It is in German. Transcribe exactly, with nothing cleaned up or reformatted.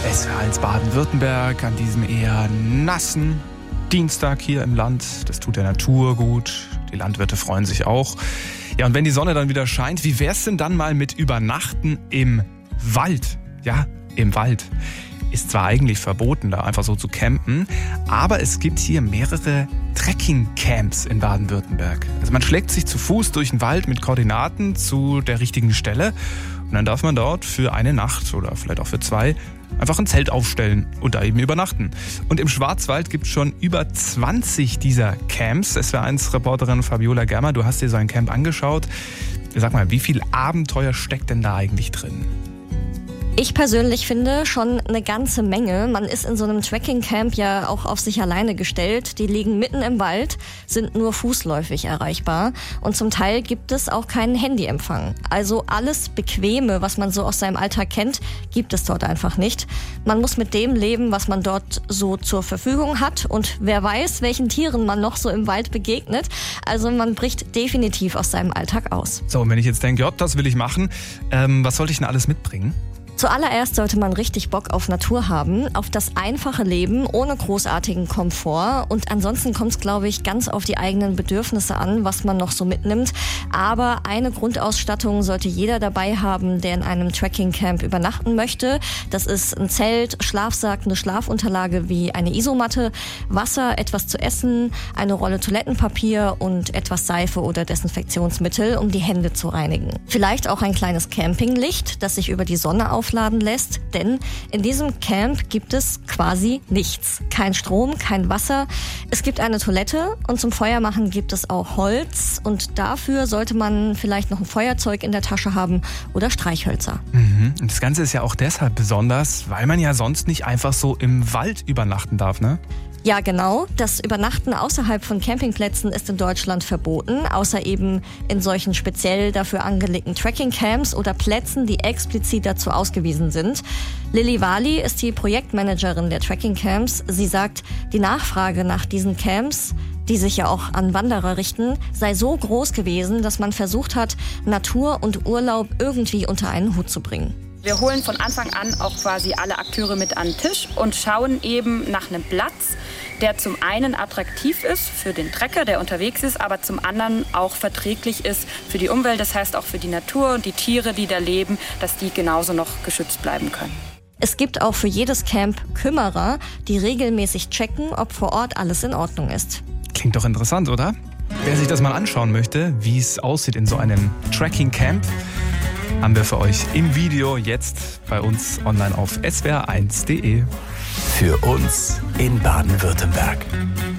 S W R eins Baden-Württemberg an diesem eher nassen Dienstag hier im Land. Das tut der Natur gut. Die Landwirte freuen sich auch. Ja, und wenn die Sonne dann wieder scheint, wie wär's denn dann mal mit Übernachten im Wald? Ja, im Wald. Ist zwar eigentlich verboten, da einfach so zu campen, aber es gibt hier mehrere Trekking-Camps in Baden-Württemberg. Also man schlägt sich zu Fuß durch den Wald mit Koordinaten zu der richtigen Stelle und dann darf man dort für eine Nacht oder vielleicht auch für zwei einfach ein Zelt aufstellen und da eben übernachten. Und im Schwarzwald gibt es schon über zwanzig dieser Camps. S W R eins Reporterin Fabiola Germer, du hast dir so ein Camp angeschaut. Sag mal, wie viel Abenteuer steckt denn da eigentlich drin? Ich persönlich finde schon eine ganze Menge. Man ist in so einem Trekking-Camp ja auch auf sich alleine gestellt. Die liegen mitten im Wald, sind nur fußläufig erreichbar. Und zum Teil gibt es auch keinen Handyempfang. Also alles Bequeme, was man so aus seinem Alltag kennt, gibt es dort einfach nicht. Man muss mit dem leben, was man dort so zur Verfügung hat. Und wer weiß, welchen Tieren man noch so im Wald begegnet. Also man bricht definitiv aus seinem Alltag aus. So, und wenn ich jetzt denke, ja, das will ich machen, ähm, was sollte ich denn alles mitbringen? Zuallererst sollte man richtig Bock auf Natur haben, auf das einfache Leben ohne großartigen Komfort. Und ansonsten kommt es, glaube ich, ganz auf die eigenen Bedürfnisse an, was man noch so mitnimmt. Aber eine Grundausstattung sollte jeder dabei haben, der in einem Trekking-Camp übernachten möchte. Das ist ein Zelt, Schlafsack, eine Schlafunterlage wie eine Isomatte, Wasser, etwas zu essen, eine Rolle Toilettenpapier und etwas Seife oder Desinfektionsmittel, um die Hände zu reinigen. Vielleicht auch ein kleines Campinglicht, das sich über die Sonne aufladen lässt, denn in diesem Camp gibt es quasi nichts. Kein Strom, kein Wasser. Es gibt eine Toilette und zum Feuermachen gibt es auch Holz und dafür sollte man vielleicht noch ein Feuerzeug in der Tasche haben oder Streichhölzer. Mhm. Und das Ganze ist ja auch deshalb besonders, weil man ja sonst nicht einfach so im Wald übernachten darf, ne? Ja, genau. Das Übernachten außerhalb von Campingplätzen ist in Deutschland verboten, außer eben in solchen speziell dafür angelegten Trekking-Camps oder Plätzen, die explizit dazu ausgewiesen sind. Lilly Wali ist die Projektmanagerin der Trekking-Camps. Sie sagt, die Nachfrage nach diesen Camps, die sich ja auch an Wanderer richten, sei so groß gewesen, dass man versucht hat, Natur und Urlaub irgendwie unter einen Hut zu bringen. Wir holen von Anfang an auch quasi alle Akteure mit an den Tisch und schauen eben nach einem Platz, der zum einen attraktiv ist für den Trekker, der unterwegs ist, aber zum anderen auch verträglich ist für die Umwelt, das heißt auch für die Natur und die Tiere, die da leben, dass die genauso noch geschützt bleiben können. Es gibt auch für jedes Camp Kümmerer, die regelmäßig checken, ob vor Ort alles in Ordnung ist. Klingt doch interessant, oder? Wer sich das mal anschauen möchte, wie es aussieht in so einem Trekking-Camp, haben wir für euch im Video jetzt bei uns online auf S W R eins punkt de. Für uns in Baden-Württemberg.